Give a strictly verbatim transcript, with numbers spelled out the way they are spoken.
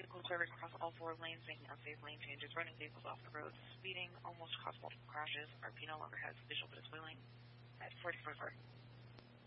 vehicles driving across all four lanes, making unsafe lane changes, running vehicles off the road, speeding, almost caused multiple crashes. R P no longer has visual but is willing at forty forty-four.